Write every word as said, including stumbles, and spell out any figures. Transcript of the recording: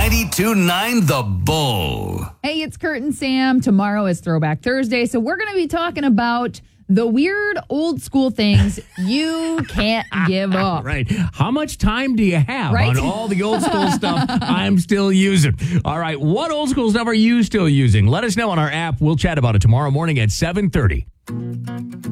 ninety-two point nine The Bull. Hey, it's Kurt and Sam. Tomorrow is Throwback Thursday, so we're going to be talking about the weird old school things you can't give up. Right. How much time do you have Right? on all the old school stuff I'm still using? All right. What old school stuff are you still using? Let us know on our app. We'll chat about it tomorrow morning at seven thirty.